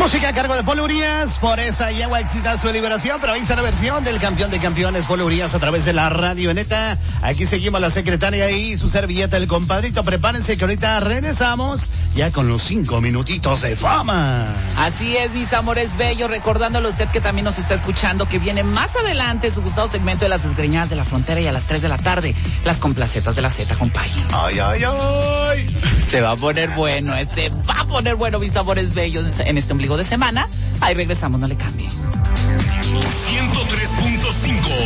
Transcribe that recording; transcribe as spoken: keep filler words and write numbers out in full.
Música a cargo de Polo Urias, por esa ya va a excitar su liberación, pero ahí está la versión del campeón de campeones Polo Urias a través de la radio neta. Aquí seguimos la secretaria y su servilleta, el compadrito. Prepárense que ahorita regresamos ya con los cinco minutitos de fama. Así es, mis amores bellos, recordándole a usted que también nos está escuchando, que viene más adelante su gustado segmento de las desgreñadas de la frontera y a las tres de la tarde, las complacetas de la Z, compadre. Ay, ay, ay. Se va a poner bueno, se va a poner bueno, mis amores bellos, en este ombligo de semana. Ahí regresamos, no le cambie. ciento tres punto cinco